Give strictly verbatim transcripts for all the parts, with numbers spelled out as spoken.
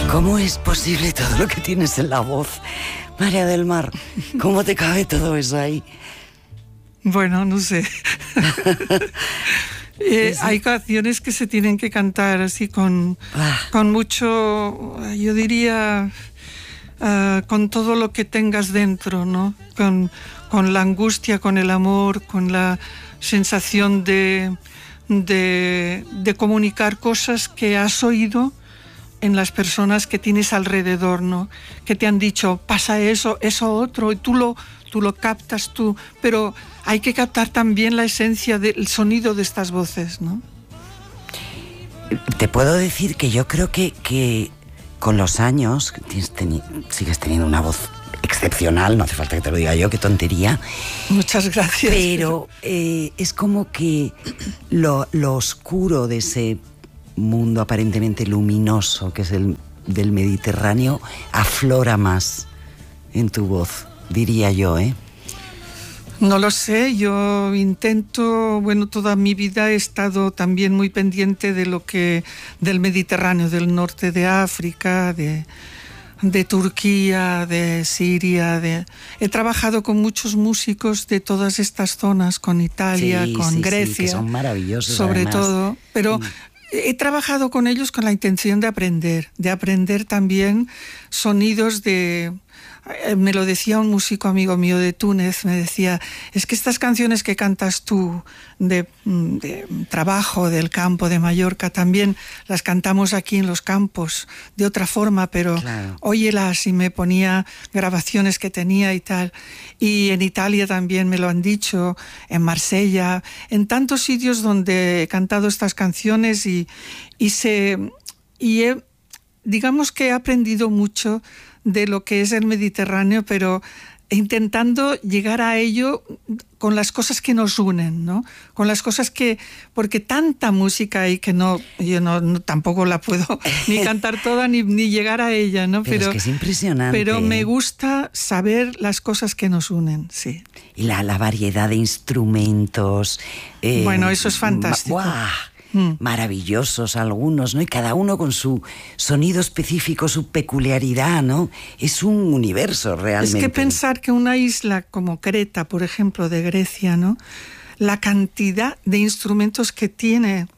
¿Cómo es posible todo lo que tienes en la voz, María del Mar? ¿Cómo te cabe todo eso ahí? Bueno, no sé. eh, sí. Hay canciones que se tienen que cantar así con, Ah. con mucho, yo diría, uh, con todo lo que tengas dentro, ¿no? Con, con la angustia, con el amor, con la sensación de, de, de comunicar cosas que has oído en las personas que tienes alrededor, ¿no? Que te han dicho, pasa eso, eso otro, y tú lo, tú lo captas tú, pero hay que captar también la esencia del sonido de estas voces, ¿no? Te puedo decir que yo creo que, que con los años tienes teni- sigues teniendo una voz excepcional, no hace falta que te lo diga yo, qué tontería. Muchas gracias. Pero eh, es como que lo, lo oscuro de ese mundo aparentemente luminoso que es el del Mediterráneo aflora más en tu voz, diría yo, ¿eh? No lo sé, yo intento, bueno, toda mi vida he estado también muy pendiente de lo que, del Mediterráneo, del norte de África, de, de Turquía, de Siria, de... he trabajado con muchos músicos de todas estas zonas, con Italia, sí, con sí, Grecia, sí, que son maravillosos sobre además. todo, pero... Mm. He trabajado con ellos con la intención de aprender, de aprender también sonidos de... Me lo decía un músico amigo mío de Túnez, me decía, es que estas canciones que cantas tú de, de trabajo, del campo, de Mallorca, también las cantamos aquí en los campos de otra forma, pero claro. Óyelas, y me ponía grabaciones que tenía y tal. Y en Italia también me lo han dicho, en Marsella, en tantos sitios donde he cantado estas canciones y, y, se, y he, digamos que he aprendido mucho de lo que es el Mediterráneo, pero intentando llegar a ello con las cosas que nos unen, ¿no? Con las cosas que... Porque tanta música hay que no... Yo no, no tampoco la puedo ni cantar toda ni, ni llegar a ella, ¿no? Pero, pero es que es impresionante. Pero me gusta saber las cosas que nos unen, sí. Y la, la variedad de instrumentos... Eh, bueno, eso es fantástico. ¡Buah! Maravillosos algunos, ¿no? Y cada uno con su sonido específico, su peculiaridad, ¿no? Es un universo realmente. Es que pensar que una isla como Creta, por ejemplo, de Grecia, ¿no? La cantidad de instrumentos que tiene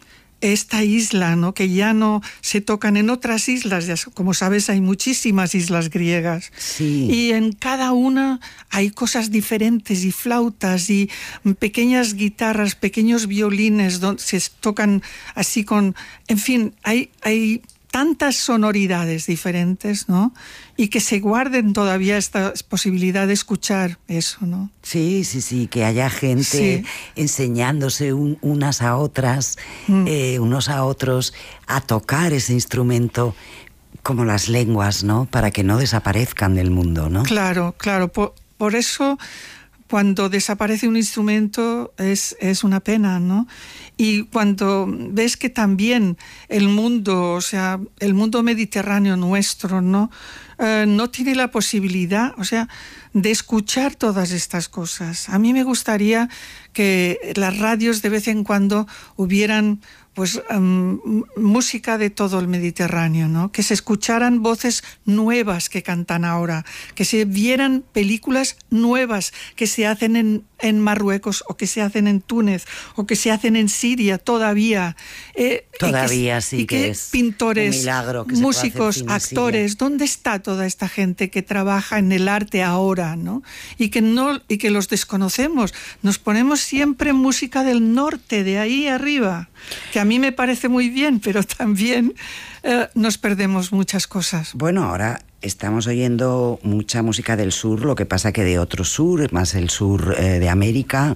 esta isla, ¿no? Que ya no se tocan en otras islas, ya, como sabes, hay muchísimas islas griegas. Sí. Y en cada una hay cosas diferentes, y flautas, y pequeñas guitarras, pequeños violines, donde se tocan así con... En fin, hay... hay tantas sonoridades diferentes, ¿no? Y que se guarden todavía esta posibilidad de escuchar eso, ¿no? Sí, sí, sí, que haya gente sí. enseñándose un, unas a otras, mm. eh, unos a otros, a tocar ese instrumento como las lenguas, ¿no? Para que no desaparezcan del mundo, ¿no? Claro, claro. Por, por eso, cuando desaparece un instrumento es, es una pena, ¿no? Y cuando ves que también el mundo, o sea, el mundo mediterráneo nuestro, ¿no? Eh, no tiene la posibilidad, o sea, de escuchar todas estas cosas. A mí me gustaría que las radios de vez en cuando hubieran pues um, música de todo el Mediterráneo, ¿no? Que se escucharan voces nuevas que cantan ahora, que se vieran películas nuevas que se hacen en, en Marruecos, o que se hacen en Túnez, o que se hacen en Siria todavía. Eh, todavía que, sí y que, que es pintores, un milagro que músicos, se pueda hacer actores, ¿dónde está toda esta gente que trabaja en el arte ahora, ¿no? Y que no, y que los desconocemos. Nos ponemos siempre música del norte, de ahí arriba, que a mí me parece muy bien, pero también eh, nos perdemos muchas cosas. Bueno, ahora estamos oyendo mucha música del sur, lo que pasa que de otro sur, más el sur eh, de América.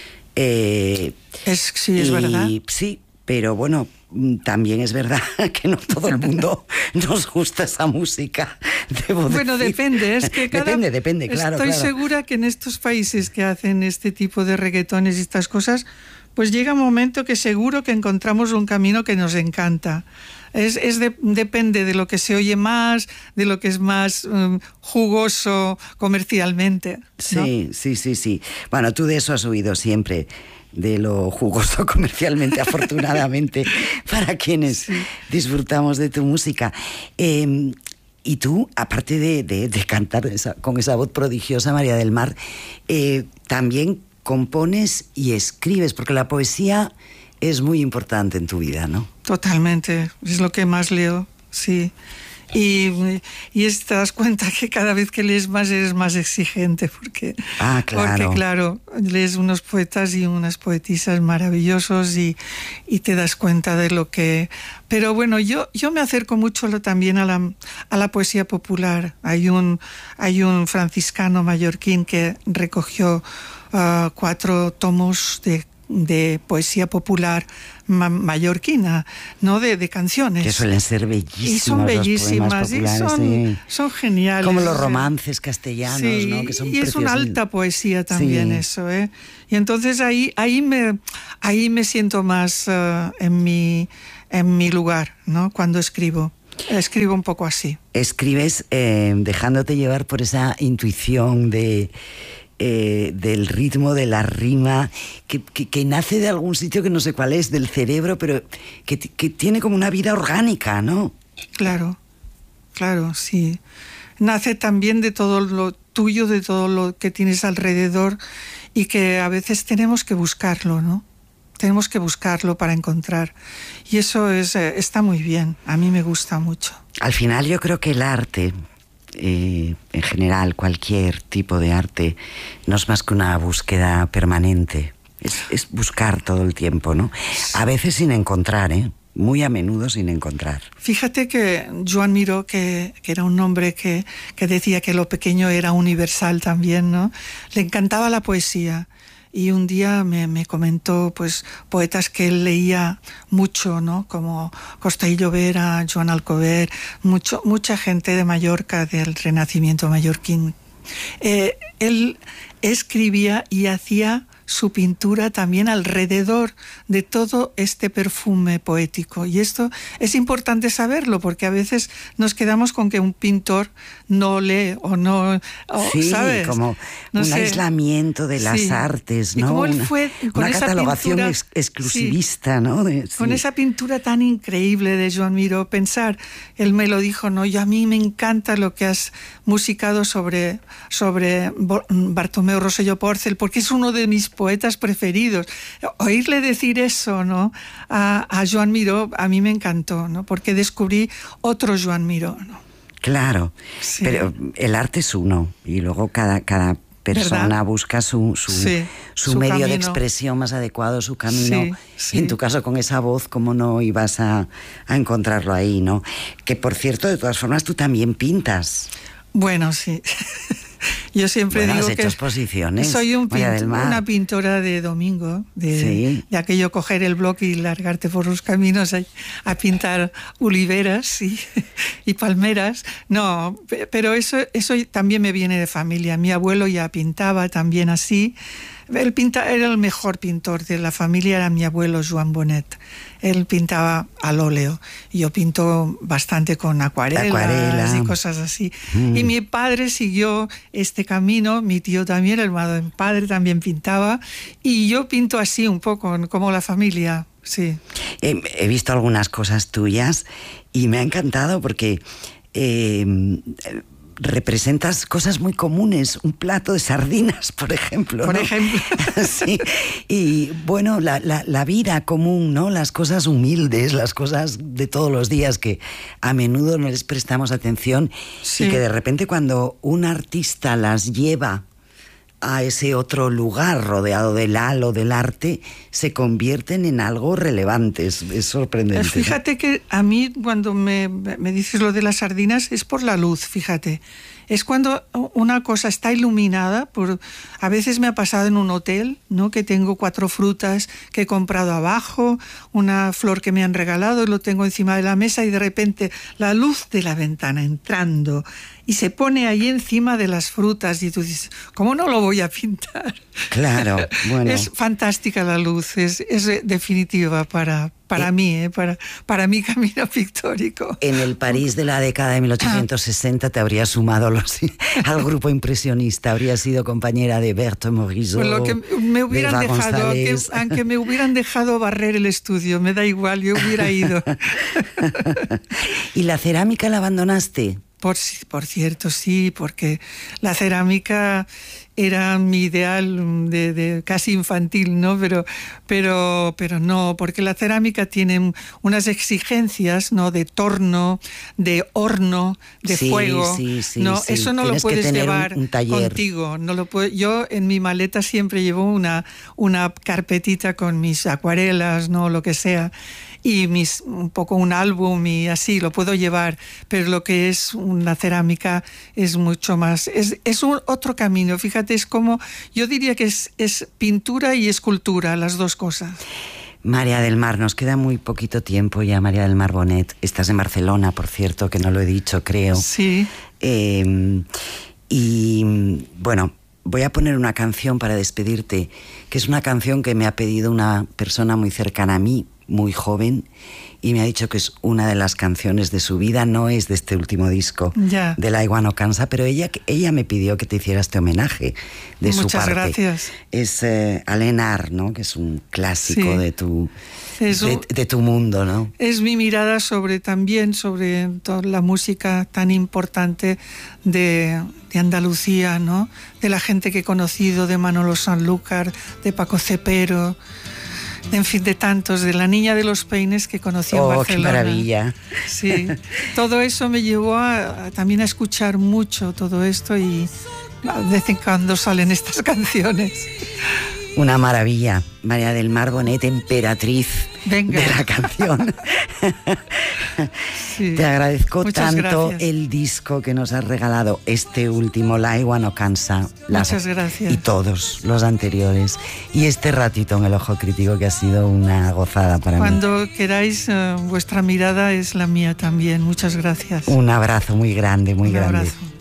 Eh, es, sí, es y, verdad. Sí, pero bueno, también es verdad que no todo el mundo nos gusta esa música. Debo bueno, decir. depende, es que cada... Depende, depende, claro. Estoy claro. segura que en estos países que hacen este tipo de reggaetones y estas cosas, pues llega un momento que seguro que encontramos un camino que nos encanta. Es, es de, depende de lo que se oye más, de lo que es más um, jugoso comercialmente, ¿no? Sí, sí, sí, sí. Bueno, tú de eso has oído siempre, de lo jugoso comercialmente, afortunadamente, para quienes sí. disfrutamos de tu música. Eh, y tú, aparte de, de, de cantar esa, con esa voz prodigiosa, María del Mar, eh, también compones y escribes, porque la poesía es muy importante en tu vida, ¿no? Totalmente, es lo que más leo, sí. Y, y te das cuenta que cada vez que lees más eres más exigente, porque, ah, claro. porque claro, lees unos poetas y unas poetisas maravillosos y, y te das cuenta de lo que... Pero bueno, yo, yo me acerco mucho también a la, a la poesía popular. Hay un, hay un franciscano mallorquín que recogió uh, cuatro tomos de de poesía popular ma- mallorquina, ¿no? De, de canciones. Que suelen ser bellísimas. Y son bellísimas, y son, sí. son geniales. Como los romances castellanos, sí, ¿no? Que son y es una alta poesía también, sí. eso, ¿eh? Y entonces ahí, ahí, me, ahí me siento más uh, en, mi, en mi lugar, ¿no? Cuando escribo. Escribo un poco así. Escribes eh, dejándote llevar por esa intuición de... Eh, del ritmo, de la rima, que, que, que nace de algún sitio que no sé cuál es, del cerebro, pero que, que tiene como una vida orgánica, ¿no? Claro, claro, sí. Nace también de todo lo tuyo, de todo lo que tienes alrededor y que a veces tenemos que buscarlo, ¿no? Tenemos que buscarlo para encontrar. Y eso es, eh, está muy bien, a mí me gusta mucho. Al final yo creo que el arte... Eh, en general, cualquier tipo de arte no es más que una búsqueda permanente, es, es buscar todo el tiempo, ¿no? A veces sin encontrar, ¿eh? Muy a menudo sin encontrar. Fíjate que Joan Miró, que, que era un hombre que, que decía que lo pequeño era universal también, ¿no? Le encantaba la poesía. Y un día me, me comentó pues poetas que él leía mucho, ¿no? Como Costa y Llobera, Joan Alcover, mucho, mucha gente de Mallorca, del Renacimiento mallorquín. Eh, él escribía y hacía su pintura también alrededor de todo este perfume poético. Y esto es importante saberlo, porque a veces nos quedamos con que un pintor no lee o no... O, sí, ¿sabes? como no un sé. aislamiento de las sí. artes, ¿no? Y como él una, fue con una esa catalogación pintura, ex exclusivista, sí. ¿no? De, sí. Con esa pintura tan increíble de Joan Miró, pensar, él me lo dijo, ¿no? Yo a mí me encanta lo que has musicado sobre, sobre Bartomeu Rosselló Porcel, porque es uno de mis poetas preferidos. Oírle decir eso, ¿no? A, a Joan Miró, a mí me encantó, ¿no? Porque descubrí otro Joan Miró, ¿no? Claro, sí. Pero el arte es uno, y luego cada, cada persona ¿verdad? busca su, su, sí, su, su medio camino. de expresión más adecuado, su camino. Sí, sí. En tu caso, con esa voz, ¿cómo no ibas a, a encontrarlo ahí, no? Que, por cierto, de todas formas, tú también pintas. Bueno, sí. Yo siempre bueno, digo has hecho que exposiciones, soy un María pint- del Mar. una pintora de domingo, de, sí. de aquello coger el bloque y largarte por los caminos a, a pintar oliveras y, y palmeras. No, pero eso, eso también me viene de familia. Mi abuelo ya pintaba también así. Él pinta, era el mejor pintor de la familia, era mi abuelo Joan Bonet. Él pintaba al óleo. Yo pinto bastante con acuarelas Acuarela. y cosas así. Mm. Y mi padre siguió este camino, mi tío también, el hermano de mi padre también pintaba. Y yo pinto así un poco, como la familia, sí. Eh, he visto algunas cosas tuyas y me ha encantado porque... Eh, representas cosas muy comunes, un plato de sardinas, por ejemplo. Por ¿no? ejemplo. Sí. Y bueno, la, la, la vida común, ¿no? Las cosas humildes, las cosas de todos los días que a menudo no les prestamos atención sí. y que de repente cuando un artista las lleva a ese otro lugar rodeado del halo del arte, se convierten en algo relevante. Es, es sorprendente. Fíjate que a mí cuando me, me dices lo de las sardinas es por la luz, fíjate. Es cuando una cosa está iluminada, por, a veces me ha pasado en un hotel, ¿no? Que tengo cuatro frutas que he comprado abajo, una flor que me han regalado y lo tengo encima de la mesa y de repente la luz de la ventana entrando y se pone ahí encima de las frutas y tú dices, ¿cómo no lo voy a pintar? Claro, bueno. Es fantástica la luz, es, es definitiva para, para eh, mí, eh, para, para mi camino pictórico. En el París de la década de mil ochocientos sesenta te habrías sumado los, al grupo impresionista, habrías sido compañera de Berthe Morisot. Pues lo que me hubieran dejado, aunque, aunque me hubieran dejado barrer el estudio, me da igual, yo hubiera ido. ¿Y la cerámica la abandonaste? Por, por cierto, sí, porque la cerámica era mi ideal de, de casi infantil, ¿no? Pero, pero, pero no, porque la cerámica tiene unas exigencias, ¿no? De torno, de horno, de sí, fuego. Sí, sí, no, sí. Eso no Tienes lo puedes llevar un, un contigo. No lo puedo, yo en mi maleta siempre llevo una, una carpetita con mis acuarelas, ¿no? Lo que sea. Y mis, un poco un álbum y así, lo puedo llevar, pero lo que es una cerámica es mucho más, es, es un otro camino, fíjate, es como, yo diría que es, es pintura y escultura, las dos cosas. María del Mar, nos queda muy poquito tiempo ya, María del Mar Bonet, estás en Barcelona, por cierto, que no lo he dicho, creo. Sí. Eh, y bueno, voy a poner una canción para despedirte, que es una canción que me ha pedido una persona muy cercana a mí, muy joven, y me ha dicho que es una de las canciones de su vida, no es de este último disco, ya. de La Igua no cansa, pero ella, ella me pidió que te hiciera este homenaje de Muchas su parte. gracias. Es eh, Alenar, ¿no? Que es un clásico sí. de, tu, es un, de, de tu mundo, ¿no? Es mi mirada sobre también sobre toda la música tan importante de, de Andalucía, ¿no? De la gente que he conocido, de Manolo Sanlúcar, de Paco Cepero, en fin, de tantos, de la niña de los peines que conocí oh, en Barcelona. ¡Qué maravilla! Sí, todo eso me llevó a, a, también a escuchar mucho todo esto y de vez en cuando salen estas canciones. Una maravilla, María del Mar Bonet, emperatriz Venga. de la canción. Sí. Te agradezco Muchas tanto gracias. El disco que nos has regalado, este último, La Igua no cansa. Muchas gracias. Y todos los anteriores. Y este ratito en el Ojo Crítico que ha sido una gozada para Cuando mí. Cuando queráis, uh, vuestra mirada es la mía también. Muchas gracias. Un abrazo muy grande, muy Un grande. Abrazo.